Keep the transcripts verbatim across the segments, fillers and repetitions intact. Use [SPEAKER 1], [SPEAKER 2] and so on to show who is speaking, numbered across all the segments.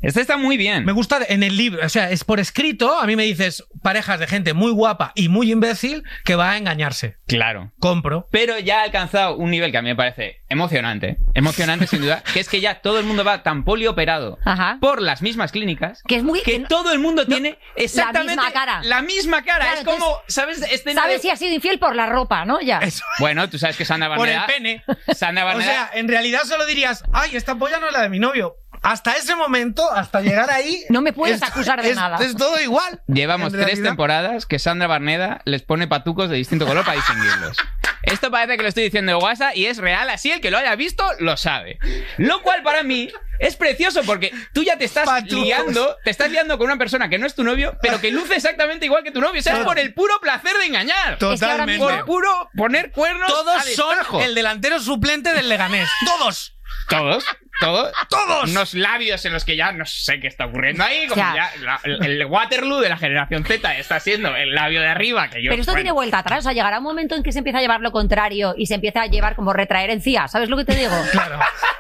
[SPEAKER 1] Este está muy bien.
[SPEAKER 2] Me gusta en el libro, o sea, es por escrito. A mí me dices parejas de gente muy guapa y muy imbécil que va a engañarse.
[SPEAKER 1] Claro.
[SPEAKER 2] Compro.
[SPEAKER 1] Pero ya ha alcanzado un nivel que a mí me parece emocionante. Emocionante, sin duda. Que es que ya todo el mundo va tan polioperado
[SPEAKER 3] Ajá.
[SPEAKER 1] por las mismas clínicas
[SPEAKER 3] que, es muy,
[SPEAKER 1] que
[SPEAKER 3] no,
[SPEAKER 1] todo el mundo
[SPEAKER 3] no,
[SPEAKER 1] tiene exactamente
[SPEAKER 3] la misma cara.
[SPEAKER 1] La misma cara.
[SPEAKER 3] Claro,
[SPEAKER 1] es como, ¿sabes? Escena
[SPEAKER 3] sabes
[SPEAKER 1] de...
[SPEAKER 3] si ha sido infiel por la ropa, ¿no? Ya.
[SPEAKER 2] Eso.
[SPEAKER 1] Bueno, tú sabes que Sandra Barneda...
[SPEAKER 2] Por el pene.
[SPEAKER 1] Sandra
[SPEAKER 2] O
[SPEAKER 1] Barneda...
[SPEAKER 2] sea, en realidad solo dirías, ay, esta polla no es la de mi novio. Hasta ese momento, hasta llegar ahí...
[SPEAKER 3] No me puedes
[SPEAKER 2] es,
[SPEAKER 3] acusar de
[SPEAKER 2] es,
[SPEAKER 3] nada.
[SPEAKER 2] Es todo igual.
[SPEAKER 1] Llevamos
[SPEAKER 2] En
[SPEAKER 1] tres
[SPEAKER 2] realidad.
[SPEAKER 1] temporadas que Sandra Barneda les pone patucos de distinto color para distinguirlos. Esto parece que lo estoy diciendo de WhatsApp y es real, así el que lo haya visto lo sabe. Lo cual para mí es precioso porque tú ya te estás
[SPEAKER 2] Patucos.
[SPEAKER 1] liando, te estás liando con una persona que no es tu novio, pero que luce exactamente igual que tu novio. O sea, es por el puro placer de engañar.
[SPEAKER 2] Totalmente.
[SPEAKER 1] Por puro poner cuernos a
[SPEAKER 2] Todos son
[SPEAKER 1] destajo.
[SPEAKER 2] el delantero suplente del Leganés. Todos.
[SPEAKER 1] Todos, todos,
[SPEAKER 2] todos.
[SPEAKER 1] Unos labios en los que ya no sé qué está ocurriendo ahí, como
[SPEAKER 3] Ya.
[SPEAKER 1] ya, la- el, el Waterloo de la generación Z está siendo el labio de arriba que yo.
[SPEAKER 3] Pero esto
[SPEAKER 1] bueno,
[SPEAKER 3] tiene vuelta atrás, o sea, llegará un momento en que se empieza a llevar lo contrario y se empieza a llevar como retraer encía, ¿sabes lo que te digo?
[SPEAKER 2] Claro.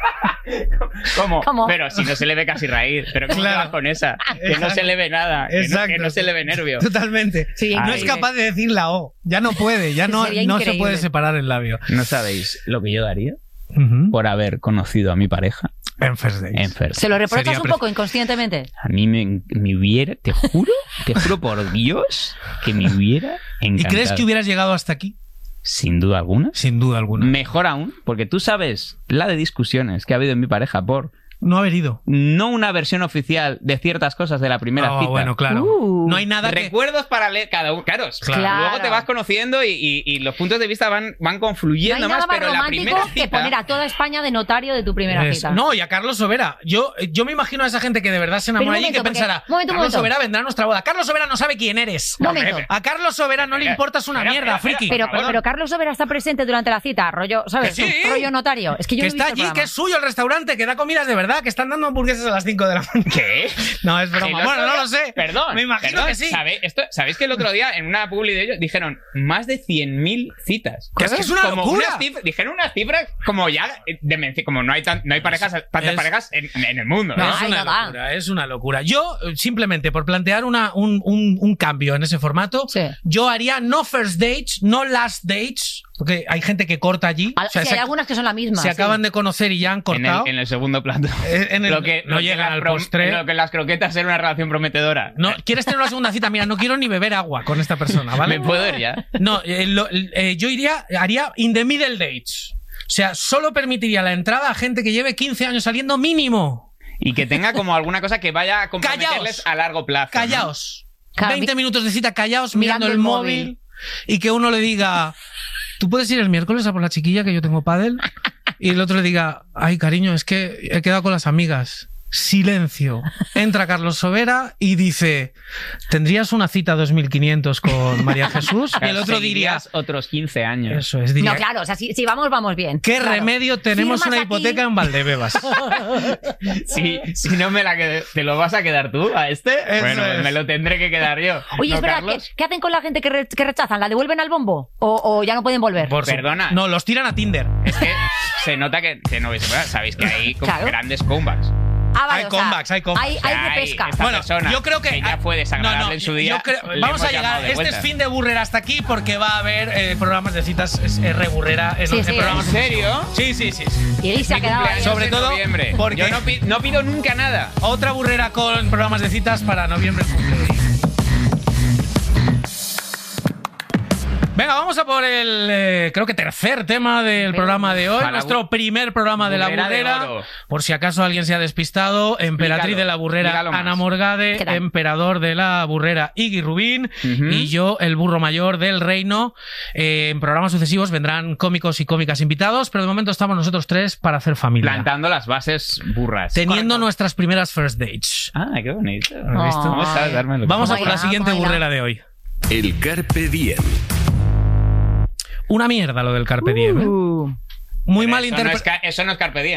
[SPEAKER 1] ¿Cómo?
[SPEAKER 3] ¿Cómo?
[SPEAKER 1] Pero si no se le ve casi raíz, pero ¿cómo
[SPEAKER 2] Claro.
[SPEAKER 1] te vas con esa? Que no se le ve nada, que no,
[SPEAKER 2] Exacto.
[SPEAKER 1] que no se le ve nervio.
[SPEAKER 2] Totalmente.
[SPEAKER 3] Sí,
[SPEAKER 2] no es
[SPEAKER 3] increíble.
[SPEAKER 2] capaz de decir la O. Ya no puede. Ya no,
[SPEAKER 3] Sería
[SPEAKER 2] no se
[SPEAKER 3] increíble.
[SPEAKER 2] puede separar el labio.
[SPEAKER 1] ¿No sabéis lo que yo daría
[SPEAKER 2] Uh-huh.
[SPEAKER 1] por haber conocido a mi pareja
[SPEAKER 2] En First Dates.
[SPEAKER 1] en First?
[SPEAKER 3] ¿Se lo reprochas
[SPEAKER 2] Sería
[SPEAKER 3] un
[SPEAKER 2] pre-
[SPEAKER 3] poco inconscientemente?
[SPEAKER 1] A mí me, me hubiera, te juro, te juro por Dios, que me hubiera
[SPEAKER 2] ¿Y
[SPEAKER 1] encantado.
[SPEAKER 2] crees que hubieras llegado hasta aquí?
[SPEAKER 1] Sin duda alguna.
[SPEAKER 2] Sin duda alguna.
[SPEAKER 1] Mejor aún, porque tú sabes la de discusiones que ha habido en mi pareja por
[SPEAKER 2] No haber ido.
[SPEAKER 1] no una versión oficial de ciertas cosas de la primera
[SPEAKER 2] Ah,
[SPEAKER 1] cita.
[SPEAKER 2] bueno, claro.
[SPEAKER 3] Uh.
[SPEAKER 2] No hay nada que...
[SPEAKER 1] Recuerdos para leer cada uno. Claro,
[SPEAKER 2] Claro.
[SPEAKER 1] luego te vas conociendo y, y- y los puntos de vista van, van
[SPEAKER 3] No
[SPEAKER 1] confluyendo
[SPEAKER 3] hay nada
[SPEAKER 1] más,
[SPEAKER 3] más
[SPEAKER 1] pero la
[SPEAKER 3] romántico
[SPEAKER 1] primera
[SPEAKER 3] que
[SPEAKER 1] cita...
[SPEAKER 3] poner a toda España de notario de tu primera
[SPEAKER 2] Es-
[SPEAKER 3] cita.
[SPEAKER 2] No, y a Carlos Sobera. Yo, yo me imagino a esa gente que de verdad se
[SPEAKER 3] Pero un
[SPEAKER 2] enamora allí y que
[SPEAKER 3] momento, porque-
[SPEAKER 2] pensará,
[SPEAKER 3] un momento, un
[SPEAKER 2] Carlos
[SPEAKER 3] momento.
[SPEAKER 2] Sobera vendrá a nuestra boda. Carlos Sobera no sabe quién eres.
[SPEAKER 3] Un momento.
[SPEAKER 2] A Carlos Sobera no le
[SPEAKER 1] Espera,
[SPEAKER 2] importas una
[SPEAKER 1] espera,
[SPEAKER 2] mierda,
[SPEAKER 1] espera,
[SPEAKER 2] friki.
[SPEAKER 3] Pero,
[SPEAKER 2] Perdón.
[SPEAKER 3] pero Carlos Sobera está presente durante la cita, rollo, ¿sabes?
[SPEAKER 2] Que sí.
[SPEAKER 3] Rollo notario. Es que yo
[SPEAKER 2] que
[SPEAKER 3] no he
[SPEAKER 2] está
[SPEAKER 3] visto el
[SPEAKER 2] allí,
[SPEAKER 3] programa.
[SPEAKER 2] que es suyo el restaurante, que da comidas de verdad, que están dando hamburguesas a las cinco de la mañana.
[SPEAKER 1] ¿Qué?
[SPEAKER 2] No, es broma.
[SPEAKER 1] Sí,
[SPEAKER 2] Bueno, no
[SPEAKER 1] sé.
[SPEAKER 2] lo sé.
[SPEAKER 1] Perdón.
[SPEAKER 2] Me imagino
[SPEAKER 1] perdón.
[SPEAKER 2] que sí.
[SPEAKER 1] ¿Sabe- esto- ¿Sabéis que el otro día en una publi de ellos dijeron más de cien mil citas?
[SPEAKER 2] Que es que es una
[SPEAKER 1] Como
[SPEAKER 2] locura.
[SPEAKER 1] unas cif- dijeron unas cifras como ya eh, demencia, como no hay, tan, no hay parejas, tantas
[SPEAKER 2] es-
[SPEAKER 1] parejas en, en el mundo.
[SPEAKER 2] No,
[SPEAKER 1] ¿eh?
[SPEAKER 2] es
[SPEAKER 3] Ay,
[SPEAKER 2] una
[SPEAKER 3] no da.
[SPEAKER 2] locura, es una locura. Yo, eh, simplemente por plantear una, un, un, un cambio en ese formato,
[SPEAKER 3] Sí.
[SPEAKER 2] yo haría no first dates, no last dates, porque hay gente que corta allí.
[SPEAKER 3] Al-
[SPEAKER 2] O sea,
[SPEAKER 3] sí,
[SPEAKER 2] se,
[SPEAKER 3] hay algunas que son la misma.
[SPEAKER 2] se
[SPEAKER 3] sí.
[SPEAKER 2] acaban de conocer y ya han
[SPEAKER 1] En
[SPEAKER 2] cortado.
[SPEAKER 1] el, en el segundo plato.
[SPEAKER 2] Eh, en el-
[SPEAKER 1] Lo que,
[SPEAKER 2] no
[SPEAKER 1] lo que
[SPEAKER 2] llegan
[SPEAKER 1] las
[SPEAKER 2] al
[SPEAKER 1] prom-
[SPEAKER 2] postre.
[SPEAKER 1] Lo que las croquetas era una relación prometedora.
[SPEAKER 2] No, ¿quieres tener una segunda cita? Mira, no quiero ni beber agua con esta persona, ¿vale?
[SPEAKER 1] ¿Me puedo ir ya?
[SPEAKER 2] No, eh, lo- eh, yo iría, haría in the middle dates. O sea, solo permitiría la entrada a gente que lleve quince años saliendo mínimo.
[SPEAKER 1] Y que tenga como alguna cosa que vaya a comprometerles
[SPEAKER 2] Callaos.
[SPEAKER 1] a largo plazo. ¿no?
[SPEAKER 2] Callaos.
[SPEAKER 3] Claro,
[SPEAKER 2] veinte
[SPEAKER 3] mi-
[SPEAKER 2] minutos de cita callaos,
[SPEAKER 3] mirando
[SPEAKER 2] mirando, el
[SPEAKER 3] el
[SPEAKER 2] móvil.
[SPEAKER 3] móvil.
[SPEAKER 2] Y que uno le diga, ¿tú puedes ir el miércoles a por la chiquilla que yo tengo pádel? Y el otro le diga, ay, cariño, es que he quedado con las amigas. Silencio. Entra Carlos Sobera y dice, ¿tendrías una cita dos mil quinientos con María Jesús? Y el otro diría,
[SPEAKER 1] Seguirías otros quince años.
[SPEAKER 2] eso es, diría,
[SPEAKER 3] No, claro, o sea, si, si vamos, vamos bien.
[SPEAKER 2] ¿qué
[SPEAKER 3] Claro.
[SPEAKER 2] remedio? Tenemos
[SPEAKER 3] Firmas
[SPEAKER 2] una
[SPEAKER 3] aquí.
[SPEAKER 2] hipoteca en Valdebebas.
[SPEAKER 1] Si, si no me la qued- ¿te lo vas a quedar tú a este?
[SPEAKER 2] Eso
[SPEAKER 1] Bueno,
[SPEAKER 2] es.
[SPEAKER 1] me lo tendré que quedar yo.
[SPEAKER 3] Oye,
[SPEAKER 1] ¿No,
[SPEAKER 3] es verdad, ¿qué,
[SPEAKER 1] Carlos?
[SPEAKER 3] qué hacen con la gente que, re- que rechazan? ¿La devuelven al bombo? ¿O, o ya no pueden volver?
[SPEAKER 2] Por su-
[SPEAKER 1] Perdona.
[SPEAKER 2] No, los tiran a Tinder.
[SPEAKER 1] Es que se nota que, que no veis, ¿verdad? Sabéis que hay como
[SPEAKER 3] Claro.
[SPEAKER 1] grandes comebacks.
[SPEAKER 3] Ah, vale,
[SPEAKER 2] Hay
[SPEAKER 3] o sea,
[SPEAKER 2] comebacks, hay comebacks.
[SPEAKER 3] Hay,
[SPEAKER 1] O sea,
[SPEAKER 3] hay
[SPEAKER 1] hay
[SPEAKER 3] repesca.
[SPEAKER 1] esta
[SPEAKER 2] Bueno,
[SPEAKER 1] persona
[SPEAKER 2] yo creo que
[SPEAKER 1] ya fue desagradable en su día.
[SPEAKER 2] yo creo-
[SPEAKER 1] le
[SPEAKER 2] vamos a
[SPEAKER 1] hemos llamado
[SPEAKER 2] llegar.
[SPEAKER 1] de
[SPEAKER 2] Este
[SPEAKER 1] vuelta.
[SPEAKER 2] es fin de Burrera hasta aquí porque va a haber eh, programas de citas es, es reburrera en,
[SPEAKER 3] Sí,
[SPEAKER 2] en
[SPEAKER 3] sí.
[SPEAKER 2] programas.
[SPEAKER 1] ¿En serio?
[SPEAKER 2] Sí, sí, sí. sí.
[SPEAKER 3] Y ahí se ha
[SPEAKER 1] Mi
[SPEAKER 3] quedado ahí.
[SPEAKER 1] cumpleaños
[SPEAKER 2] Sobre
[SPEAKER 1] en
[SPEAKER 2] todo
[SPEAKER 1] noviembre.
[SPEAKER 2] porque-
[SPEAKER 1] Yo no, pi- no pido nunca nada.
[SPEAKER 2] Otra burrera con programas de citas para noviembre. Venga, vamos a por el, eh, creo que tercer tema del programa de hoy.
[SPEAKER 1] Para
[SPEAKER 2] Nuestro
[SPEAKER 1] bu-
[SPEAKER 2] primer programa de la
[SPEAKER 1] Burrera de
[SPEAKER 2] burrera.
[SPEAKER 1] oro.
[SPEAKER 2] Por si acaso alguien se ha despistado. Emperatriz
[SPEAKER 1] Explícalo,
[SPEAKER 2] de la burrera,
[SPEAKER 1] explícalo más.
[SPEAKER 2] Ana Morgade.
[SPEAKER 3] ¿Qué tal?
[SPEAKER 2] Emperador de la burrera, Iggy Rubín.
[SPEAKER 1] Ujú.
[SPEAKER 2] Y yo, el burro mayor del reino. Eh, en programas sucesivos vendrán cómicos y cómicas invitados, pero de momento estamos nosotros tres para hacer familia.
[SPEAKER 1] Plantando las bases burras.
[SPEAKER 2] Teniendo
[SPEAKER 1] Correcto.
[SPEAKER 2] nuestras primeras first dates.
[SPEAKER 1] Ah, qué bonito.
[SPEAKER 2] ¿Has visto?
[SPEAKER 1] ¿Cómo sabes dármelo?
[SPEAKER 2] Vamos a
[SPEAKER 3] ¿Cómo
[SPEAKER 2] por la
[SPEAKER 3] irá?
[SPEAKER 2] siguiente
[SPEAKER 3] ¿Cómo irá?
[SPEAKER 2] burrera de hoy.
[SPEAKER 4] El Carpe Diem.
[SPEAKER 2] Una mierda lo del Carpe Diem, ¿eh?
[SPEAKER 3] Uh.
[SPEAKER 2] Muy
[SPEAKER 1] Pero
[SPEAKER 2] mal
[SPEAKER 1] eso no, es,
[SPEAKER 2] interpretado.
[SPEAKER 1] ca- eso no es Carpe Diem, ¿eh?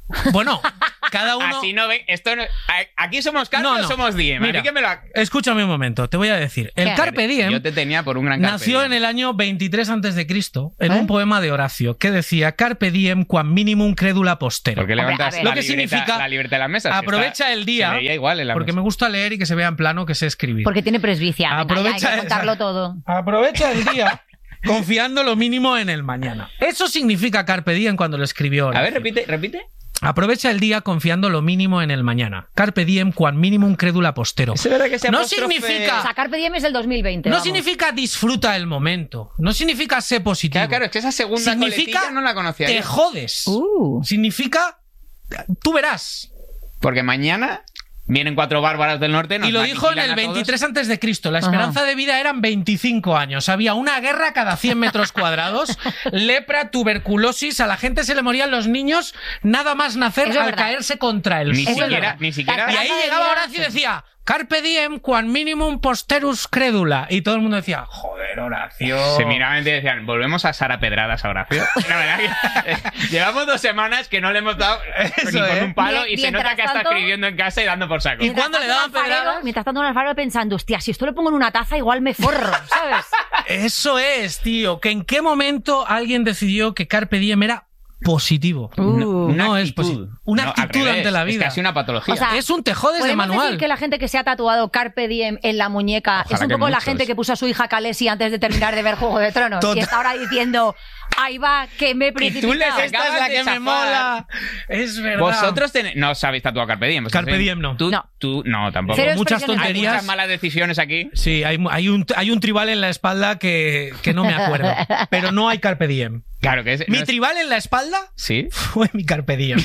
[SPEAKER 2] Bueno, cada uno...
[SPEAKER 1] Así no ve, esto no, aquí somos Carpe
[SPEAKER 2] No,
[SPEAKER 1] o
[SPEAKER 2] no.
[SPEAKER 1] somos Diem.
[SPEAKER 2] Mira,
[SPEAKER 1] a mí que me lo...
[SPEAKER 2] Escúchame un momento, te voy a decir. El
[SPEAKER 3] ¿Qué?
[SPEAKER 2] Carpe Diem
[SPEAKER 1] Yo te tenía por un gran Carpe
[SPEAKER 2] nació
[SPEAKER 1] Diem.
[SPEAKER 2] en el año veintitrés antes de Cristo en
[SPEAKER 3] ¿Eh?
[SPEAKER 2] un poema de Horacio que decía Carpe Diem quam minimum credula postero.
[SPEAKER 1] ¿Por qué
[SPEAKER 3] Hombre,
[SPEAKER 1] levantas
[SPEAKER 3] a ver.
[SPEAKER 1] la,
[SPEAKER 2] Lo que
[SPEAKER 1] libreta,
[SPEAKER 2] significa,
[SPEAKER 1] la libreta de la mesa? Si
[SPEAKER 2] aprovecha
[SPEAKER 1] está-
[SPEAKER 2] el día,
[SPEAKER 1] se veía igual en la
[SPEAKER 2] porque
[SPEAKER 1] mesa.
[SPEAKER 2] me gusta leer y que se vea en plano que sé escribir.
[SPEAKER 3] Porque tiene presbicia. Venga, ya,
[SPEAKER 2] Aprovecha
[SPEAKER 3] hay que contarlo
[SPEAKER 2] esa-
[SPEAKER 3] todo.
[SPEAKER 2] Aprovecha el día confiando lo mínimo en el mañana. Eso significa Carpe Diem cuando lo escribió
[SPEAKER 1] A
[SPEAKER 2] Horacio.
[SPEAKER 1] ver, repite, repite.
[SPEAKER 2] Aprovecha el día confiando lo mínimo en el mañana. Carpe diem quam minimum credula postero.
[SPEAKER 1] ¿Es verdad que ese
[SPEAKER 2] No
[SPEAKER 1] apóstrofe-
[SPEAKER 2] significa...
[SPEAKER 3] O sea, Carpe Diem es del dos mil veinte.
[SPEAKER 2] No
[SPEAKER 3] vamos.
[SPEAKER 2] significa disfruta el momento. No significa sé positivo.
[SPEAKER 1] Claro, claro, es que esa segunda
[SPEAKER 2] significa
[SPEAKER 1] coletilla no la conocía
[SPEAKER 2] te
[SPEAKER 1] yo.
[SPEAKER 2] jodes.
[SPEAKER 3] Uh.
[SPEAKER 2] Significa tú verás.
[SPEAKER 1] Porque mañana vienen cuatro bárbaras del norte. nos
[SPEAKER 2] Y lo dijo en
[SPEAKER 1] aniquilan
[SPEAKER 2] el
[SPEAKER 1] a todos.
[SPEAKER 2] veintitrés antes de Cristo. La esperanza de vida eran veinticinco años. Había una guerra cada cien metros cuadrados. Lepra, tuberculosis. A la gente se le morían los niños nada más nacer
[SPEAKER 3] Eso es
[SPEAKER 2] al
[SPEAKER 3] verdad.
[SPEAKER 2] caerse contra el
[SPEAKER 1] Ni
[SPEAKER 3] Eso es
[SPEAKER 2] suelo.
[SPEAKER 1] siquiera,
[SPEAKER 3] verdad.
[SPEAKER 1] ni siquiera.
[SPEAKER 2] Y ahí
[SPEAKER 3] Esperanza de
[SPEAKER 2] llegaba
[SPEAKER 3] vida,
[SPEAKER 2] Horacio y
[SPEAKER 3] sí.
[SPEAKER 2] decía Carpe diem quam minimum posterus credula. Y todo el mundo decía, joder, Horacio.
[SPEAKER 1] Se miraban y te decían, volvemos a Sara Pedradas a Horacio. La verdad que eh, llevamos dos semanas que no le hemos dado
[SPEAKER 2] Eso,
[SPEAKER 1] ni con
[SPEAKER 2] ¿eh?
[SPEAKER 1] un palo
[SPEAKER 3] Mie-
[SPEAKER 1] y se nota
[SPEAKER 3] mientras
[SPEAKER 1] que está
[SPEAKER 3] tanto-
[SPEAKER 1] escribiendo en casa y dando por saco.
[SPEAKER 2] ¿Y cuándo le daban
[SPEAKER 3] tanto un alfarero-
[SPEAKER 2] pedradas?
[SPEAKER 3] Mientras tanto, un alfarero pensando, hostia, si esto lo pongo en una taza, igual me forro, ¿sabes?
[SPEAKER 2] Eso es, tío. Que en qué momento alguien decidió que Carpe diem era positivo.
[SPEAKER 3] Uh.
[SPEAKER 2] no
[SPEAKER 1] Una
[SPEAKER 2] es
[SPEAKER 1] actitud.
[SPEAKER 2] positivo. Una
[SPEAKER 1] No, al
[SPEAKER 2] actitud
[SPEAKER 1] revés,
[SPEAKER 2] ante la vida.
[SPEAKER 1] Es casi una patología.
[SPEAKER 3] O sea,
[SPEAKER 2] es un te jodes de
[SPEAKER 3] ¿Podemos
[SPEAKER 2] manual.
[SPEAKER 3] decir que la gente que se ha tatuado Carpe Diem en la muñeca
[SPEAKER 1] Ojalá
[SPEAKER 3] es un
[SPEAKER 1] que
[SPEAKER 3] poco la
[SPEAKER 1] muchos.
[SPEAKER 3] gente que puso a su hija Khaleesi antes de terminar de ver Juego de Tronos?
[SPEAKER 2] Total.
[SPEAKER 3] Y está ahora diciendo, ahí va, que me he
[SPEAKER 1] tú le
[SPEAKER 3] precipitado.
[SPEAKER 1] sacas-
[SPEAKER 2] Esta es la
[SPEAKER 1] acabas de
[SPEAKER 2] que me
[SPEAKER 1] chafar.
[SPEAKER 2] mola. Es verdad.
[SPEAKER 1] Vosotros ten- no os habéis tatuado Carpe Diem. vosotros
[SPEAKER 2] Carpe
[SPEAKER 1] tenéis-
[SPEAKER 2] diem no.
[SPEAKER 1] Tú
[SPEAKER 3] No.
[SPEAKER 1] tú- no, tampoco.
[SPEAKER 3] Cero
[SPEAKER 2] muchas
[SPEAKER 3] expresiones
[SPEAKER 1] Hay
[SPEAKER 2] tonterías.
[SPEAKER 1] muchas malas decisiones aquí.
[SPEAKER 2] Sí, hay, hay, un, hay un tribal en la espalda que, que no me acuerdo. Pero no hay Carpe diem.
[SPEAKER 1] Claro que es.
[SPEAKER 2] Mi
[SPEAKER 1] no es-
[SPEAKER 2] tribal en la espalda
[SPEAKER 1] Sí.
[SPEAKER 2] fue mi Carpe diem.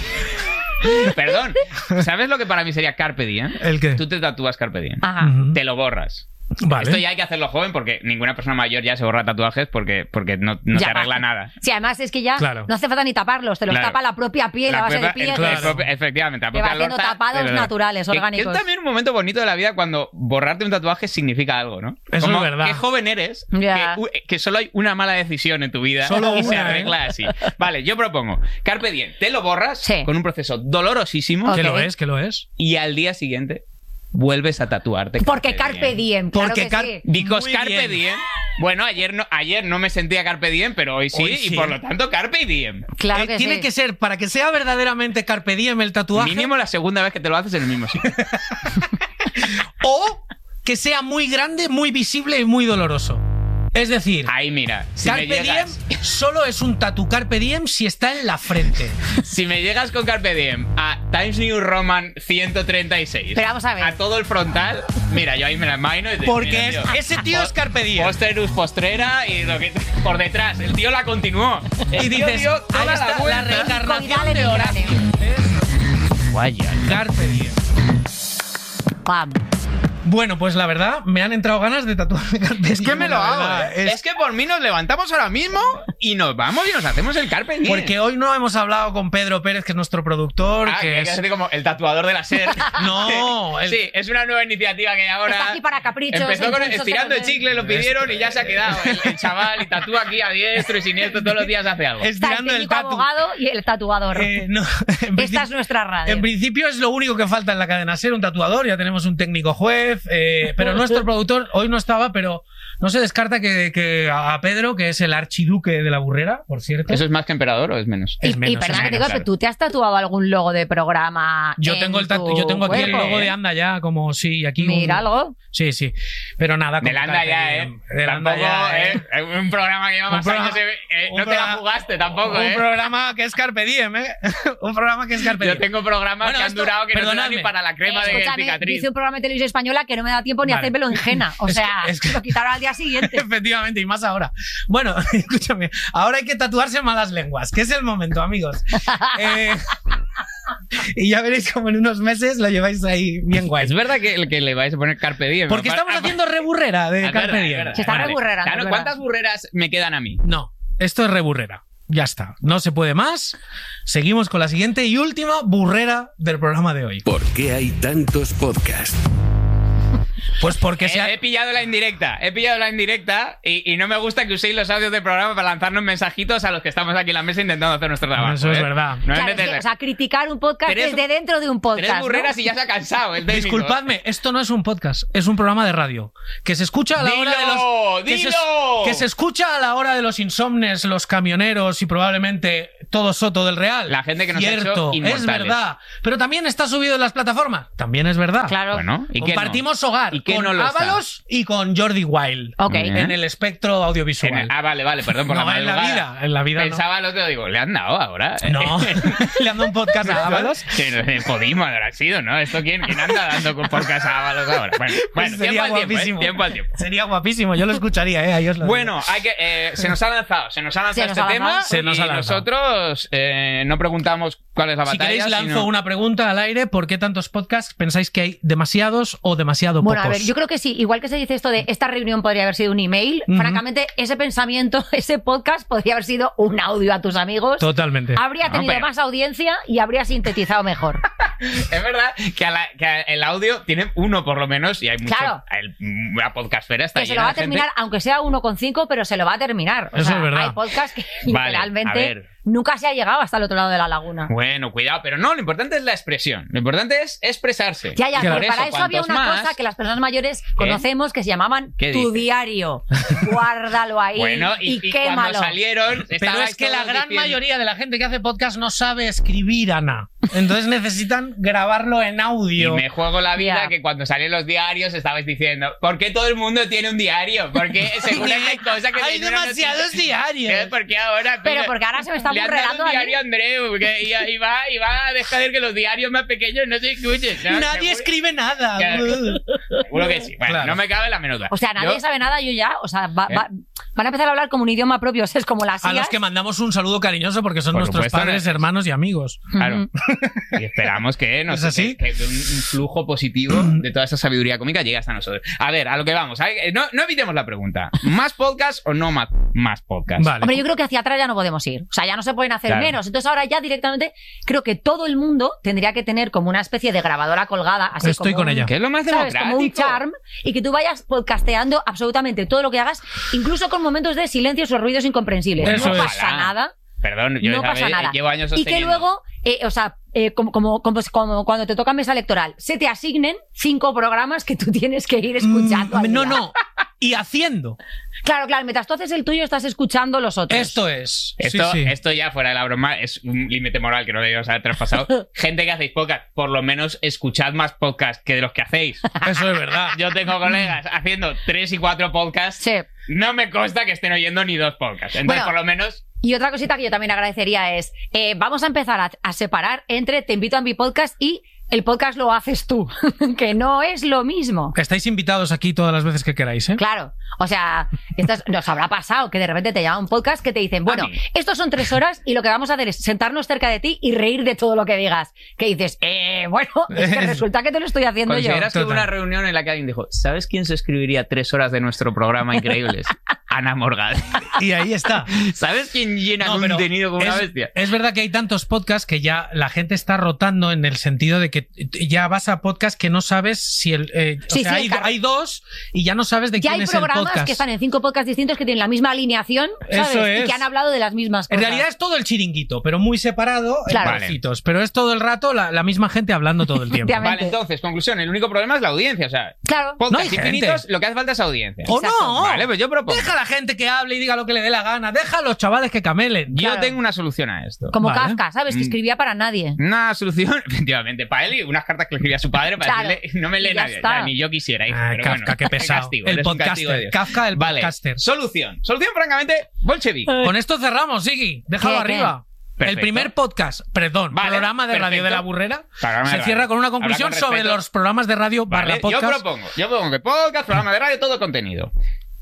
[SPEAKER 1] Perdón. ¿Sabes lo que para mí sería Carpe Diem?
[SPEAKER 2] ¿El qué?
[SPEAKER 1] Tú te tatúas Carpe Diem.
[SPEAKER 3] Ajá.
[SPEAKER 2] Ujú.
[SPEAKER 1] Te lo borras.
[SPEAKER 2] Vale.
[SPEAKER 1] Esto ya hay que hacerlo joven porque ninguna persona mayor ya se borra tatuajes porque, porque no, no
[SPEAKER 3] Ya
[SPEAKER 1] te arregla
[SPEAKER 3] va.
[SPEAKER 1] nada.
[SPEAKER 3] Sí, además es que ya
[SPEAKER 2] Claro.
[SPEAKER 3] no hace falta ni taparlos, te los
[SPEAKER 1] Claro.
[SPEAKER 3] tapa la propia piel a
[SPEAKER 1] La
[SPEAKER 3] base de
[SPEAKER 1] propia-
[SPEAKER 3] piel.
[SPEAKER 1] el-
[SPEAKER 2] Claro.
[SPEAKER 1] el propio- efectivamente, la
[SPEAKER 3] Que va
[SPEAKER 1] propia
[SPEAKER 3] haciendo
[SPEAKER 1] lorza,
[SPEAKER 3] tapados
[SPEAKER 1] de-
[SPEAKER 3] naturales,
[SPEAKER 1] que-
[SPEAKER 3] orgánicos.
[SPEAKER 1] Que es también un momento bonito de la vida cuando borrarte un tatuaje significa algo, ¿no?
[SPEAKER 2] Eso
[SPEAKER 1] Como,
[SPEAKER 2] es verdad.
[SPEAKER 1] Qué joven eres,
[SPEAKER 3] Ya.
[SPEAKER 1] que, u- que solo hay una mala decisión en tu vida
[SPEAKER 2] Solo
[SPEAKER 1] y se
[SPEAKER 2] una, ¿eh?
[SPEAKER 1] arregla así. Vale, yo propongo, Carpe Diem, te lo borras
[SPEAKER 3] Sí.
[SPEAKER 1] con un proceso dolorosísimo
[SPEAKER 3] Ok.
[SPEAKER 2] Que lo es, que lo es.
[SPEAKER 1] y al día siguiente vuelves a tatuarte.
[SPEAKER 3] Porque Carpe Diem, claro
[SPEAKER 2] Porque
[SPEAKER 3] que
[SPEAKER 2] Car-
[SPEAKER 3] sí.
[SPEAKER 1] Because
[SPEAKER 2] Muy
[SPEAKER 1] Carpe
[SPEAKER 2] bien.
[SPEAKER 1] Diem. Bueno, ayer no, ayer no me sentía Carpe Diem, pero hoy sí,
[SPEAKER 2] Hoy sí.
[SPEAKER 1] y por lo tanto Carpe Diem.
[SPEAKER 3] Claro
[SPEAKER 2] Eh,
[SPEAKER 3] que
[SPEAKER 2] tiene
[SPEAKER 3] sí.
[SPEAKER 2] que ser, para que sea verdaderamente Carpe diem el tatuaje,
[SPEAKER 1] Mínimo la segunda vez que te lo haces en el mismo sitio.
[SPEAKER 2] o que sea muy grande, muy visible y muy doloroso. Es decir,
[SPEAKER 1] Ahí mira, si me
[SPEAKER 2] Carpe diem
[SPEAKER 1] llegas,
[SPEAKER 2] solo es un tatu Carpe diem si está en la frente.
[SPEAKER 1] si me llegas con Carpe Diem a Times New Roman ciento treinta y seis,
[SPEAKER 3] Pero vamos a ver.
[SPEAKER 1] a todo el frontal, mira, yo ahí me la imagino. y te-
[SPEAKER 2] Porque
[SPEAKER 1] mira,
[SPEAKER 2] es-
[SPEAKER 1] tío,
[SPEAKER 2] ese tío es Carpe diem.
[SPEAKER 1] Posterus postrera y lo que por detrás, el tío la continuó. El
[SPEAKER 2] Y
[SPEAKER 1] tío
[SPEAKER 2] dices,
[SPEAKER 1] dio toda
[SPEAKER 2] ahí
[SPEAKER 1] la
[SPEAKER 2] está la,
[SPEAKER 1] vuelta.
[SPEAKER 2] reencarnación
[SPEAKER 3] Coidal
[SPEAKER 2] de
[SPEAKER 3] en el
[SPEAKER 2] Horacio.
[SPEAKER 1] Guaya.
[SPEAKER 2] Carpe diem.
[SPEAKER 3] Pam.
[SPEAKER 2] Bueno, pues la verdad, me han entrado ganas de tatuarme Carpe diem.
[SPEAKER 1] Es que me lo
[SPEAKER 2] la
[SPEAKER 1] hago.
[SPEAKER 2] verdad.
[SPEAKER 1] ¿eh?
[SPEAKER 2] Es-
[SPEAKER 1] Es que por mí nos levantamos ahora mismo y nos vamos y nos hacemos el Carpe Diem.
[SPEAKER 2] Porque hoy no hemos hablado con Pedro Pérez, que es nuestro productor,
[SPEAKER 1] Ah,
[SPEAKER 2] que
[SPEAKER 1] que hay
[SPEAKER 2] es...
[SPEAKER 1] que hacer como el tatuador de la SER.
[SPEAKER 2] No, el-
[SPEAKER 1] Sí, es una nueva iniciativa que ahora...
[SPEAKER 3] Está aquí para caprichos.
[SPEAKER 1] Empezó con
[SPEAKER 3] impulsos
[SPEAKER 1] estirando
[SPEAKER 3] de-
[SPEAKER 1] el chicle, lo pidieron y ya se ha quedado el, el chaval y tatúa aquí a diestro y siniestro, todos los días hace algo.
[SPEAKER 3] Está el
[SPEAKER 2] estirando el
[SPEAKER 3] técnico
[SPEAKER 2] tatu.
[SPEAKER 3] abogado y el tatuador.
[SPEAKER 2] Eh, no, en
[SPEAKER 3] Esta
[SPEAKER 2] principio-
[SPEAKER 3] es nuestra radio.
[SPEAKER 2] En principio es lo único que falta en la cadena SER, un tatuador, ya tenemos un técnico juez, eh, pero nuestro productor hoy no estaba, pero no se descarta que, que a Pedro, que es el archiduque de la burrera, por cierto.
[SPEAKER 1] ¿Eso es más que emperador o es menos?
[SPEAKER 3] Y,
[SPEAKER 2] es menos,
[SPEAKER 3] y perdona
[SPEAKER 2] es
[SPEAKER 3] que te
[SPEAKER 2] menos,
[SPEAKER 3] digo, pero tú te has tatuado algún logo de programa.
[SPEAKER 2] Yo
[SPEAKER 3] en
[SPEAKER 2] tengo, el tatu-
[SPEAKER 3] tu
[SPEAKER 2] yo tengo aquí el
[SPEAKER 3] cuerpo?
[SPEAKER 2] logo de Anda ya, como sí, aquí. un-
[SPEAKER 3] Mira algo.
[SPEAKER 2] Sí, sí. Pero nada,
[SPEAKER 1] Del
[SPEAKER 2] como
[SPEAKER 1] Anda
[SPEAKER 2] Carpe
[SPEAKER 1] ya,
[SPEAKER 2] Diem.
[SPEAKER 1] ¿eh?
[SPEAKER 2] Del Anda
[SPEAKER 1] Tampoco,
[SPEAKER 2] ya, ¿eh?
[SPEAKER 1] ¿eh? Un programa que lleva
[SPEAKER 2] Un
[SPEAKER 1] más
[SPEAKER 2] programa-
[SPEAKER 1] años. eh,
[SPEAKER 2] un
[SPEAKER 1] no te la
[SPEAKER 2] programa-
[SPEAKER 1] jugaste tampoco,
[SPEAKER 2] Un
[SPEAKER 1] ¿eh?
[SPEAKER 2] programa que es Carpe Diem, ¿eh? Un programa que es Carpe
[SPEAKER 1] Yo
[SPEAKER 2] Diem.
[SPEAKER 1] tengo programas
[SPEAKER 2] Bueno,
[SPEAKER 1] que han
[SPEAKER 2] esto-
[SPEAKER 1] durado que no te dan
[SPEAKER 2] perdonadme.
[SPEAKER 1] ni para la crema
[SPEAKER 3] Eh,
[SPEAKER 1] de
[SPEAKER 3] escúchame,
[SPEAKER 1] cicatriz.
[SPEAKER 3] dice un programa de televisión española que no me da tiempo ni
[SPEAKER 2] Vale.
[SPEAKER 3] hacérmelo en Jena. O
[SPEAKER 2] Es que-
[SPEAKER 3] sea,
[SPEAKER 2] es que-
[SPEAKER 3] lo quitaron al día siguiente.
[SPEAKER 2] Efectivamente, y más ahora. Bueno, escúchame, ahora hay que tatuarse malas lenguas, que es el momento, amigos. Eh, y ya veréis como en unos meses lo lleváis ahí bien guay.
[SPEAKER 1] Es verdad que, que le vais a poner Carpe Diem.
[SPEAKER 2] Porque
[SPEAKER 1] Apar-
[SPEAKER 2] estamos
[SPEAKER 1] apar-
[SPEAKER 2] haciendo reburrera de
[SPEAKER 1] Es
[SPEAKER 2] Carpe
[SPEAKER 1] verdad, es
[SPEAKER 2] Diem.
[SPEAKER 1] verdad.
[SPEAKER 3] Se está
[SPEAKER 1] Vale.
[SPEAKER 3] reburrerando,
[SPEAKER 1] Claro,
[SPEAKER 3] es
[SPEAKER 1] ¿cuántas
[SPEAKER 3] verdad.
[SPEAKER 1] burreras me quedan a mí?
[SPEAKER 2] No, esto es reburrera. Ya está, no se puede más. Seguimos con la siguiente y última burrera del programa de hoy.
[SPEAKER 4] ¿Por qué hay tantos podcasts?
[SPEAKER 2] Pues porque
[SPEAKER 1] He,
[SPEAKER 2] se ha...
[SPEAKER 1] he pillado la indirecta, he pillado la indirecta y, y no me gusta que uséis los audios del programa para lanzarnos mensajitos a los que estamos aquí en la mesa intentando hacer nuestro trabajo.
[SPEAKER 2] Eso es
[SPEAKER 1] ¿eh?
[SPEAKER 2] verdad.
[SPEAKER 1] No
[SPEAKER 3] Claro,
[SPEAKER 1] es
[SPEAKER 3] es que,
[SPEAKER 1] necesario.
[SPEAKER 3] o sea, criticar un podcast
[SPEAKER 1] Tres-
[SPEAKER 3] desde dentro de un podcast.
[SPEAKER 1] Tres
[SPEAKER 3] ¿no?
[SPEAKER 1] burreras y ya se ha cansado el técnico.
[SPEAKER 2] Disculpadme, esto no es un podcast, es un programa de radio que se escucha a la hora de los que se,
[SPEAKER 1] ¡Dilo!
[SPEAKER 2] que se escucha a la hora de los insomnes, los camioneros y probablemente todo Soto del Real.
[SPEAKER 1] La gente que nos ha hecho
[SPEAKER 2] Cierto, es
[SPEAKER 1] inmortales.
[SPEAKER 2] verdad. Pero también está subido en las plataformas. También es verdad.
[SPEAKER 3] Claro.
[SPEAKER 1] Bueno, ¿y qué no?
[SPEAKER 2] Compartimos hogar
[SPEAKER 1] ¿Y qué
[SPEAKER 2] con
[SPEAKER 1] no lo está?
[SPEAKER 2] Ábalos y con Jordi Wild.
[SPEAKER 3] Ok.
[SPEAKER 1] Bien.
[SPEAKER 2] En el espectro audiovisual.
[SPEAKER 1] En el- ah, vale, vale, perdón por
[SPEAKER 2] No,
[SPEAKER 1] la
[SPEAKER 2] en la
[SPEAKER 1] madrugada.
[SPEAKER 2] vida, en la vida no.
[SPEAKER 1] Pensaba el otro, digo, ¿le han dado ahora?
[SPEAKER 2] No, le ando un podcast a Ábalos.
[SPEAKER 1] Que no, eh, Podimo habrá sido, ¿no? ¿Esto quién, quién anda dando con podcast a Ábalos ahora? Bueno, bueno
[SPEAKER 2] Sería
[SPEAKER 1] tiempo al tiempo, ¿eh?
[SPEAKER 2] guapísimo.
[SPEAKER 1] Tiempo al tiempo.
[SPEAKER 2] Sería guapísimo, yo lo escucharía, ¿eh? Ahí os lo digo.
[SPEAKER 1] Bueno, hay que, eh, se nos ha lanzado, se nos ha lanzado
[SPEAKER 3] Se nos
[SPEAKER 1] este
[SPEAKER 3] ha
[SPEAKER 1] tema
[SPEAKER 3] lanzado.
[SPEAKER 2] Se nos
[SPEAKER 1] y
[SPEAKER 2] ha lanzado.
[SPEAKER 1] nosotros eh, no preguntamos cuál es la
[SPEAKER 2] Si
[SPEAKER 1] batalla.
[SPEAKER 2] queréis, lanzo
[SPEAKER 1] sino-
[SPEAKER 2] una pregunta al aire. ¿Por qué tantos podcasts? ¿Pensáis que hay demasiados o demasiado
[SPEAKER 3] Bueno,
[SPEAKER 2] pocos?
[SPEAKER 3] a ver, yo creo que sí. Igual que se dice esto de esta reunión podría haber sido un email,
[SPEAKER 2] Ujú.
[SPEAKER 3] francamente, ese pensamiento, ese podcast podría haber sido un audio a tus amigos.
[SPEAKER 2] Totalmente.
[SPEAKER 3] Habría
[SPEAKER 1] No,
[SPEAKER 3] tenido
[SPEAKER 1] pero-
[SPEAKER 3] más audiencia y habría sintetizado mejor.
[SPEAKER 1] Es verdad que, a la- que a- el audio tiene uno por lo menos y hay mucho.
[SPEAKER 3] Claro.
[SPEAKER 1] el- la podcastfera está
[SPEAKER 3] Que se
[SPEAKER 1] llena
[SPEAKER 3] lo va a
[SPEAKER 1] de gente.
[SPEAKER 3] terminar, aunque sea uno coma cinco, pero se lo va a terminar. O
[SPEAKER 2] Eso
[SPEAKER 3] sea,
[SPEAKER 2] es verdad.
[SPEAKER 3] hay podcasts que
[SPEAKER 1] Vale,
[SPEAKER 3] literalmente
[SPEAKER 1] a ver.
[SPEAKER 3] nunca se ha llegado hasta el otro lado de la laguna.
[SPEAKER 1] Bueno, cuidado, pero no, lo importante es la expresión. Lo importante es expresarse.
[SPEAKER 3] Ya, ya,
[SPEAKER 1] Por
[SPEAKER 3] pero para eso había
[SPEAKER 1] cuantos
[SPEAKER 3] una
[SPEAKER 1] más-
[SPEAKER 3] cosa que las personas mayores conocemos que se llamaban
[SPEAKER 1] ¿Qué
[SPEAKER 3] tu
[SPEAKER 1] dices?
[SPEAKER 3] diario. Guárdalo ahí
[SPEAKER 1] Bueno, y,
[SPEAKER 3] y,
[SPEAKER 1] y cuando
[SPEAKER 3] quémalo.
[SPEAKER 1] salieron.
[SPEAKER 2] Pero
[SPEAKER 1] estabais
[SPEAKER 2] es que la
[SPEAKER 1] todos
[SPEAKER 2] gran
[SPEAKER 1] diciendo-
[SPEAKER 2] mayoría de la gente que hace podcast no sabe escribir, Ana. Entonces necesitan grabarlo en
[SPEAKER 1] Y
[SPEAKER 2] audio.
[SPEAKER 1] me juego la vida
[SPEAKER 3] Ya.
[SPEAKER 1] que cuando salían los diarios estabais diciendo, ¿por qué todo el mundo tiene un diario? Porque seguro que hay cosas que...
[SPEAKER 2] Hay
[SPEAKER 1] no- no-
[SPEAKER 2] demasiados
[SPEAKER 1] ¿Qué?
[SPEAKER 2] diarios.
[SPEAKER 1] ¿Por qué ahora?
[SPEAKER 3] Pero
[SPEAKER 1] Mira,
[SPEAKER 3] porque ahora se me está
[SPEAKER 1] le han dado
[SPEAKER 3] burrelando
[SPEAKER 1] un
[SPEAKER 3] a mí.
[SPEAKER 1] diario a Andreu que, y, y va, y va a dejar que los diarios más pequeños no se escuchen. ¿no?
[SPEAKER 2] Nadie
[SPEAKER 1] Seguro-
[SPEAKER 2] escribe nada.
[SPEAKER 1] Claro. Seguro que sí. Bueno,
[SPEAKER 2] Claro.
[SPEAKER 1] no me cabe la menuda.
[SPEAKER 3] O sea, nadie
[SPEAKER 1] Yo-
[SPEAKER 3] sabe nada, yo ya, o sea, va-
[SPEAKER 1] ¿Eh?
[SPEAKER 3] va- van a empezar a hablar como un idioma propio, o sea, es como las
[SPEAKER 2] A
[SPEAKER 3] I As.
[SPEAKER 2] los que mandamos un saludo cariñoso porque son
[SPEAKER 1] Por
[SPEAKER 2] nuestros
[SPEAKER 1] supuesto,
[SPEAKER 2] padres,
[SPEAKER 1] ¿no?
[SPEAKER 2] hermanos y amigos.
[SPEAKER 1] Claro. Y esperamos que, no
[SPEAKER 2] ¿Es
[SPEAKER 1] sé,
[SPEAKER 2] así?
[SPEAKER 1] que, que un, un flujo positivo de toda esa sabiduría cómica llegue hasta nosotros. A ver, a lo que vamos. Hay- No, no evitemos la pregunta. ¿Más podcast o no más, más podcast?
[SPEAKER 2] Vale.
[SPEAKER 3] Hombre, yo creo que hacia atrás ya no podemos ir. O sea, ya no se pueden hacer
[SPEAKER 1] Claro.
[SPEAKER 3] menos. Entonces ahora ya directamente creo que todo el mundo tendría que tener como una especie de grabadora colgada, así
[SPEAKER 2] Estoy
[SPEAKER 3] como
[SPEAKER 2] con
[SPEAKER 3] un-
[SPEAKER 2] ella.
[SPEAKER 1] Que es lo más
[SPEAKER 3] ¿sabes?
[SPEAKER 1] democrático.
[SPEAKER 3] Como un charm, y que tú vayas podcasteando absolutamente todo lo que hagas, incluso con momentos de silencios o ruidos incomprensibles.
[SPEAKER 2] Eso
[SPEAKER 3] no
[SPEAKER 2] es.
[SPEAKER 3] pasa
[SPEAKER 1] Ojalá.
[SPEAKER 3] nada.
[SPEAKER 1] Perdón, yo
[SPEAKER 3] No
[SPEAKER 1] ¿sabes?
[SPEAKER 3] pasa nada.
[SPEAKER 1] llevo años
[SPEAKER 3] Y que
[SPEAKER 1] sosteniendo.
[SPEAKER 3] luego, eh, o sea, eh, como, como, como, como cuando te toca mesa electoral, se te asignen cinco programas que tú tienes que ir escuchando. al
[SPEAKER 2] Mm, no,
[SPEAKER 3] día.
[SPEAKER 2] no. Y haciendo.
[SPEAKER 3] Claro, claro, mientras tú haces el tuyo, estás escuchando los otros.
[SPEAKER 2] Esto es.
[SPEAKER 1] Esto,
[SPEAKER 2] Sí, sí.
[SPEAKER 1] esto ya fuera de la broma es un límite moral que no debíamos haber traspasado. Gente que hacéis podcast, por lo menos escuchad más podcast que de los que hacéis.
[SPEAKER 2] Eso es verdad.
[SPEAKER 1] Yo tengo colegas haciendo tres y cuatro podcasts.
[SPEAKER 3] Sí.
[SPEAKER 1] No me consta que estén oyendo ni dos podcasts. Entonces,
[SPEAKER 3] Bueno.
[SPEAKER 1] por lo menos,
[SPEAKER 3] Y otra cosita que yo también agradecería es, eh, vamos a empezar a, a separar entre Te invito a mi podcast y el podcast lo haces tú, que no es lo mismo.
[SPEAKER 2] Estáis invitados aquí todas las veces que queráis, ¿eh?
[SPEAKER 3] Claro, o sea, esto es- nos habrá pasado que de repente te llama un podcast que te dicen, bueno,
[SPEAKER 1] A mí.
[SPEAKER 3] estos son tres horas y lo que vamos a hacer es sentarnos cerca de ti y reír de todo lo que digas. Que dices, eh, bueno, es que resulta que te lo estoy haciendo yo.
[SPEAKER 1] ¿consideras que hubo
[SPEAKER 2] Total.
[SPEAKER 1] una reunión en la que alguien dijo, ¿sabes quién se escribiría tres horas de nuestro programa Increíbles? Ana Morgan.
[SPEAKER 2] Y ahí está.
[SPEAKER 1] ¿Sabes quién llena
[SPEAKER 2] No, pero
[SPEAKER 1] contenido como una
[SPEAKER 2] es,
[SPEAKER 1] bestia?
[SPEAKER 2] es verdad que hay tantos podcasts que ya la gente está rotando en el sentido de que ya vas a podcast que no sabes si el. eh, o
[SPEAKER 3] Sí,
[SPEAKER 2] sea,
[SPEAKER 3] sí,
[SPEAKER 2] hay,
[SPEAKER 3] claro.
[SPEAKER 2] hay dos y ya no sabes de
[SPEAKER 3] Ya
[SPEAKER 2] quién
[SPEAKER 3] hay
[SPEAKER 2] es el
[SPEAKER 3] programas
[SPEAKER 2] podcast.
[SPEAKER 3] que están en cinco podcasts distintos que tienen la misma alineación, ¿sabes?
[SPEAKER 2] Eso
[SPEAKER 3] Y
[SPEAKER 2] es.
[SPEAKER 3] que han hablado de las mismas
[SPEAKER 2] En
[SPEAKER 3] cosas.
[SPEAKER 2] realidad es todo el chiringuito, pero muy separado
[SPEAKER 3] Claro.
[SPEAKER 2] en trocitos. Pero es todo el rato la, la misma gente hablando todo el tiempo.
[SPEAKER 3] Efectivamente.
[SPEAKER 1] Vale, entonces, conclusión, el único problema es la audiencia. O sea,
[SPEAKER 3] Claro.
[SPEAKER 1] podcasts
[SPEAKER 2] No hay gente.
[SPEAKER 1] infinitos, lo que hace falta es audiencia.
[SPEAKER 2] ¡O
[SPEAKER 3] Exacto.
[SPEAKER 2] no!
[SPEAKER 1] Vale, pues yo propongo.
[SPEAKER 2] Deja a la gente que hable y diga lo que le dé la gana. Deja a los chavales que camelen.
[SPEAKER 1] Yo
[SPEAKER 3] Claro.
[SPEAKER 1] tengo una solución a esto.
[SPEAKER 3] Como
[SPEAKER 2] Vale.
[SPEAKER 3] Kafka, ¿sabes? Que
[SPEAKER 1] Mm.
[SPEAKER 3] escribía para nadie.
[SPEAKER 1] Una solución, efectivamente, para él y unas cartas que le escribía a su padre para
[SPEAKER 3] Claro.
[SPEAKER 1] decirle, no me lee
[SPEAKER 3] Y ya
[SPEAKER 1] nadie,
[SPEAKER 3] está.
[SPEAKER 1] ya, ni yo quisiera, hijo,
[SPEAKER 2] Ah,
[SPEAKER 1] pero
[SPEAKER 2] Kafka,
[SPEAKER 1] bueno,
[SPEAKER 2] qué pesado.
[SPEAKER 1] castigo,
[SPEAKER 2] el
[SPEAKER 1] eres un castigo de
[SPEAKER 2] podcaster.
[SPEAKER 1] Dios.
[SPEAKER 2] Kafka, el
[SPEAKER 1] Vale,
[SPEAKER 2] podcaster.
[SPEAKER 1] solución. Solución, francamente, bolchevique.
[SPEAKER 2] Con esto cerramos, Sigui. Déjalo
[SPEAKER 3] ¿Qué, qué?
[SPEAKER 2] arriba.
[SPEAKER 1] Perfecto.
[SPEAKER 2] El primer podcast, perdón,
[SPEAKER 1] Vale,
[SPEAKER 2] programa de radio
[SPEAKER 1] perfecto.
[SPEAKER 2] de la burrera,
[SPEAKER 1] Programa de
[SPEAKER 2] se
[SPEAKER 1] radio.
[SPEAKER 2] cierra con una
[SPEAKER 1] Habla
[SPEAKER 2] conclusión
[SPEAKER 1] con
[SPEAKER 2] sobre
[SPEAKER 1] respeto.
[SPEAKER 2] los programas de radio
[SPEAKER 1] Vale,
[SPEAKER 2] barra
[SPEAKER 1] yo
[SPEAKER 2] podcast.
[SPEAKER 1] propongo, yo propongo que podcast, programa de radio, todo contenido.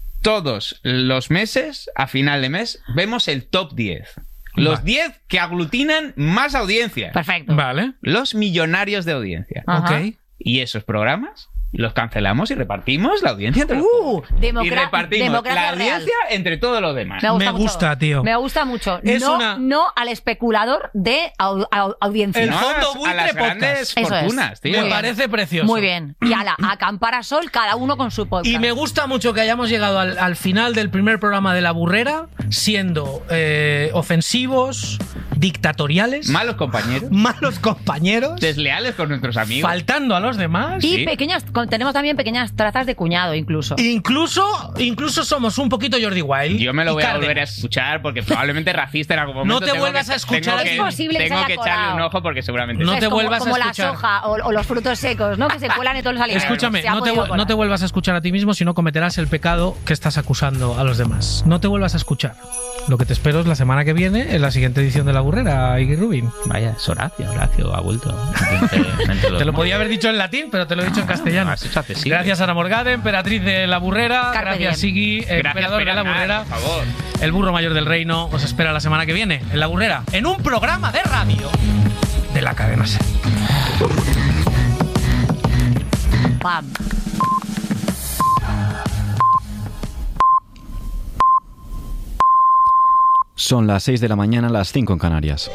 [SPEAKER 1] Todos los meses, a final de mes, vemos el top diez. Los
[SPEAKER 2] Vale.
[SPEAKER 1] diez que aglutinan más audiencia.
[SPEAKER 3] Perfecto.
[SPEAKER 2] Vale,
[SPEAKER 1] Los millonarios de audiencia.
[SPEAKER 3] Ajá.
[SPEAKER 2] ok.
[SPEAKER 1] Y esos programas los cancelamos y repartimos la audiencia entre los
[SPEAKER 3] Uh,
[SPEAKER 1] pobres.
[SPEAKER 3] democra-
[SPEAKER 1] Y repartimos
[SPEAKER 3] democracia
[SPEAKER 1] la audiencia
[SPEAKER 3] real.
[SPEAKER 1] entre todos los demás.
[SPEAKER 3] Me gusta,
[SPEAKER 2] Me gusta,
[SPEAKER 3] mucho.
[SPEAKER 2] tío.
[SPEAKER 3] Me gusta mucho.
[SPEAKER 2] Es
[SPEAKER 3] no,
[SPEAKER 2] una-
[SPEAKER 3] no al especulador de au- au- audiencia.
[SPEAKER 2] El
[SPEAKER 1] No,
[SPEAKER 2] fondo
[SPEAKER 1] a las-
[SPEAKER 2] buitre
[SPEAKER 1] a las
[SPEAKER 2] podcast.
[SPEAKER 1] grandes
[SPEAKER 3] Eso es.
[SPEAKER 1] fortunas, tío.
[SPEAKER 2] Me
[SPEAKER 3] Muy bien.
[SPEAKER 2] parece precioso.
[SPEAKER 3] Muy bien. Y ala, a acampar a sol, cada uno con su podcast.
[SPEAKER 2] Y me gusta mucho que hayamos llegado al, al final del primer programa de La Burrera siendo eh, ofensivos, dictatoriales,
[SPEAKER 1] Malos compañeros,
[SPEAKER 2] malos compañeros,
[SPEAKER 1] desleales con nuestros amigos.
[SPEAKER 2] faltando a los demás.
[SPEAKER 3] Y
[SPEAKER 1] Sí.
[SPEAKER 3] pequeñas, con- tenemos también pequeñas trazas de cuñado, incluso.
[SPEAKER 2] Incluso, incluso somos un poquito Jordi Wild.
[SPEAKER 1] Yo me lo
[SPEAKER 2] y
[SPEAKER 1] voy a
[SPEAKER 2] Cárdenas.
[SPEAKER 1] volver a escuchar porque probablemente racista en algún momento.
[SPEAKER 2] No te
[SPEAKER 1] tengo
[SPEAKER 2] vuelvas
[SPEAKER 1] que-
[SPEAKER 2] a escuchar.
[SPEAKER 1] Tengo que,
[SPEAKER 3] Es posible que se
[SPEAKER 1] tengo
[SPEAKER 3] haya
[SPEAKER 1] que echarle
[SPEAKER 3] colado.
[SPEAKER 1] un ojo porque seguramente
[SPEAKER 2] No
[SPEAKER 1] sí.
[SPEAKER 3] Es
[SPEAKER 2] te
[SPEAKER 3] como,
[SPEAKER 2] vuelvas a
[SPEAKER 3] como la
[SPEAKER 2] escuchar.
[SPEAKER 3] soja o, o los frutos secos, ¿no? Que se cuelan en todos los alimentos.
[SPEAKER 2] Escúchame,
[SPEAKER 3] Se ha
[SPEAKER 2] no te,
[SPEAKER 3] podido
[SPEAKER 2] vu-
[SPEAKER 3] colar.
[SPEAKER 2] no te vuelvas a escuchar a ti mismo, si no cometerás el pecado que estás acusando a los demás. No te vuelvas a escuchar. Lo que te espero es la semana que viene, en la siguiente edición de La Burrera, Iggy Rubin.
[SPEAKER 1] Vaya, es Horacio, Horacio ha vuelto. Entre- entre los
[SPEAKER 2] Te lo
[SPEAKER 1] dos.
[SPEAKER 2] podía haber dicho en latín, pero te lo he dicho en castellano.
[SPEAKER 1] Has hecho accesible.
[SPEAKER 2] Gracias Ana Morgade, emperatriz de La Burrera.
[SPEAKER 3] Carpe
[SPEAKER 2] Gracias
[SPEAKER 3] diem.
[SPEAKER 2] Iggy,
[SPEAKER 1] Gracias,
[SPEAKER 2] emperador de La
[SPEAKER 1] Peralta,
[SPEAKER 2] Burrera.
[SPEAKER 1] por favor.
[SPEAKER 2] El burro mayor del reino os espera la semana que viene en La Burrera, en un programa de radio de la cadena SER.
[SPEAKER 3] Pam.
[SPEAKER 5] Son las seis de la mañana, las cinco en Canarias.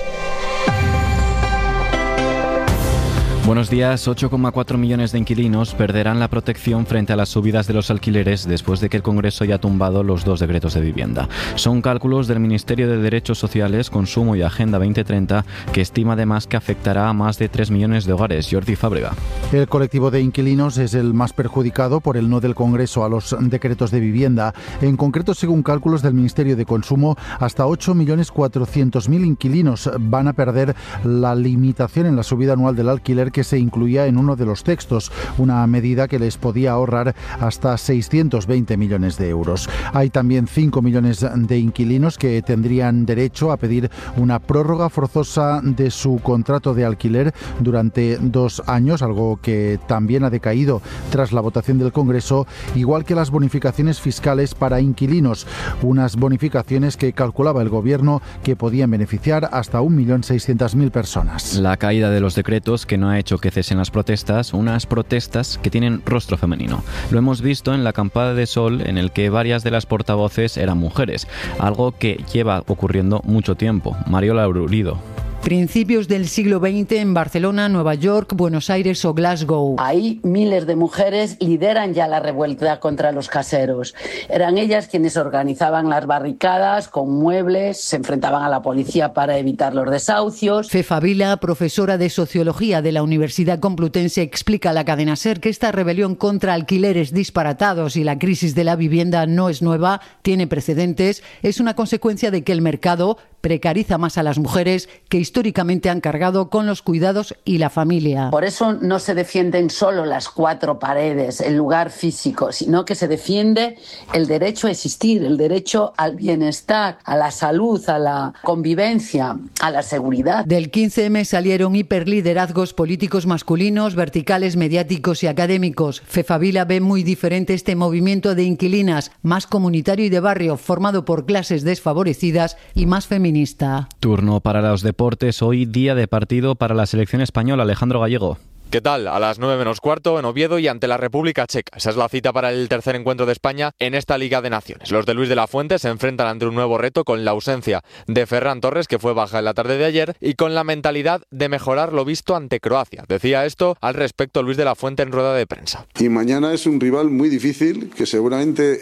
[SPEAKER 5] Buenos días. ocho coma cuatro millones de inquilinos perderán la protección frente a las subidas de los alquileres después de que el Congreso haya tumbado los dos decretos de vivienda. Son cálculos del Ministerio de Derechos Sociales, Consumo y Agenda veinte treinta, que estima además que afectará a más de tres millones de hogares. Jordi Fábrega.
[SPEAKER 6] El colectivo de inquilinos es el más perjudicado por el no del Congreso a los decretos de vivienda. En concreto, según cálculos del Ministerio de Consumo, hasta ocho millones cuatrocientos mil inquilinos van a perder la limitación en la subida anual del alquiler que se incluía en uno de los textos, una medida que les podía ahorrar hasta seiscientos veinte millones de euros. Hay también cinco millones de inquilinos que tendrían derecho a pedir una prórroga forzosa de su contrato de alquiler durante dos años, algo que también ha decaído tras la votación del Congreso, igual que las bonificaciones fiscales para inquilinos, unas bonificaciones que calculaba el Gobierno que podían beneficiar hasta un millón seiscientas mil personas.
[SPEAKER 5] La caída de los decretos que no ha hecho que cesen las protestas, unas protestas que tienen rostro femenino. Lo hemos visto en la acampada de sol, en el que varias de las portavoces eran mujeres, algo que lleva ocurriendo mucho tiempo. Mariola Urido.
[SPEAKER 7] Principios del siglo veinte en Barcelona, Nueva York, Buenos Aires o Glasgow.
[SPEAKER 8] Ahí miles de mujeres lideran ya la revuelta contra los caseros. Eran ellas quienes organizaban las barricadas con muebles, se enfrentaban a la policía para evitar los desahucios.
[SPEAKER 7] Fefa Vila, profesora de Sociología de la Universidad Complutense, explica a la cadena SER que esta rebelión contra alquileres disparatados y la crisis de la vivienda no es nueva, tiene precedentes, es una consecuencia de que el mercado precariza más a las mujeres que históricamente han cargado con los cuidados y la familia.
[SPEAKER 8] Por eso no se defienden solo las cuatro paredes, el lugar físico, sino que se defiende el derecho a existir, el derecho al bienestar, a la salud, a la convivencia, a la seguridad.
[SPEAKER 7] Del quince eme salieron hiperliderazgos políticos masculinos, verticales, mediáticos y académicos. Fefa Vila ve muy diferente este movimiento de inquilinas, más comunitario y de barrio, formado por clases desfavorecidas y más feministas.
[SPEAKER 5] Turno para los deportes. Hoy día de partido para la selección española. Alejandro Gallego.
[SPEAKER 9] ¿Qué tal? A las nueve menos cuarto en Oviedo y ante la República Checa. Esa es la cita para el tercer encuentro de España en esta Liga de Naciones. Los de Luis de la Fuente se enfrentan ante un nuevo reto con la ausencia de Ferran Torres, que fue baja en la tarde de ayer, y con la mentalidad de mejorar lo visto ante Croacia. Decía esto al respecto Luis de la Fuente en rueda de prensa.
[SPEAKER 10] Y mañana es un rival muy difícil que seguramente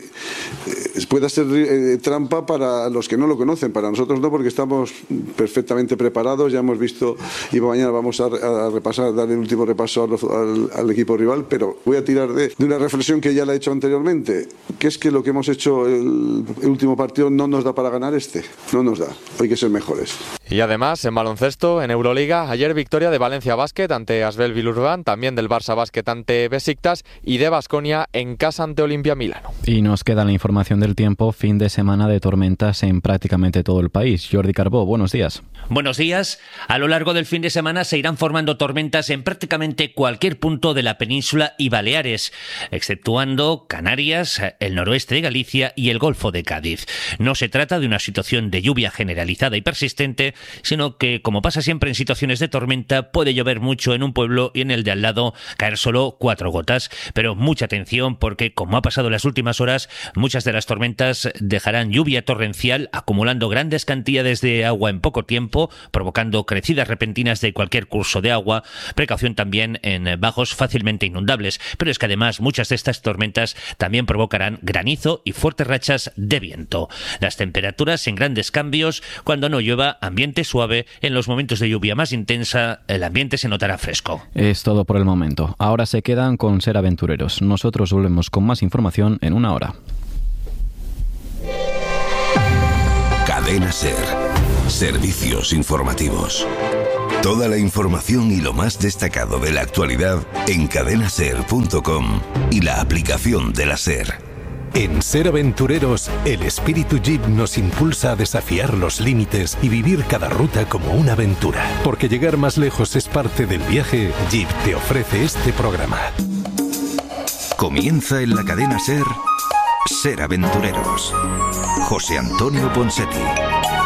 [SPEAKER 10] eh, pueda ser eh, trampa para los que no lo conocen. Para nosotros no, porque estamos perfectamente preparados. Ya hemos visto y mañana vamos a, a repasar, dar el último repaso Al, al, al equipo rival, pero voy a tirar de, de una reflexión que ya la he hecho anteriormente, que es que lo que hemos hecho el, el último partido no nos da para ganar este, no nos da, hay que ser mejores.
[SPEAKER 9] Y además, en baloncesto, en Euroliga, ayer victoria de Valencia Basket ante Asvel Villeurbanne, también del Barça Basket ante Besiktas y de Baskonia en casa ante Olimpia Milano.
[SPEAKER 5] Y nos queda la información del tiempo, fin de semana de tormentas en prácticamente todo el país. Jordi Carbó, buenos días.
[SPEAKER 11] Buenos días. A lo largo del fin de semana se irán formando tormentas en prácticamente cualquier punto de la península y Baleares, exceptuando Canarias, el noroeste de Galicia y el Golfo de Cádiz. No se trata de una situación de lluvia generalizada y persistente, sino que, como pasa siempre en situaciones de tormenta, puede llover mucho en un pueblo y en el de al lado caer solo cuatro gotas. Pero mucha atención, porque como ha pasado en las últimas horas, muchas de las tormentas dejarán lluvia torrencial, acumulando grandes cantidades de agua en poco tiempo, provocando crecidas repentinas de cualquier curso de agua. Precaución también en bajos fácilmente inundables. Pero es que además muchas de estas tormentas también provocarán granizo y fuertes rachas de viento. Las temperaturas en grandes cambios. Cuando no llueva, ambiente suave. En los momentos de lluvia más intensa, el ambiente se notará fresco.
[SPEAKER 5] Es todo por el momento. Ahora se quedan con Ser Aventureros. Nosotros volvemos con más información en una hora.
[SPEAKER 4] Cadena Ser. Servicios informativos. Toda la información y lo más destacado de la actualidad en cadena ser punto com y la aplicación de la Ser.
[SPEAKER 12] En Ser Aventureros, el espíritu Jeep nos impulsa a desafiar los límites y vivir cada ruta como una aventura. Porque llegar más lejos es parte del viaje, Jeep te ofrece este programa.
[SPEAKER 4] Comienza en la cadena Ser, Ser Aventureros. José Antonio Ponseti.